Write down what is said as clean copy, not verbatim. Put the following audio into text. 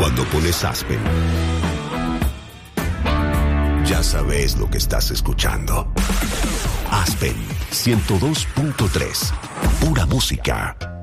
Cuando pones Aspen, ya sabes lo que estás escuchando. Aspen 102.3, pura música.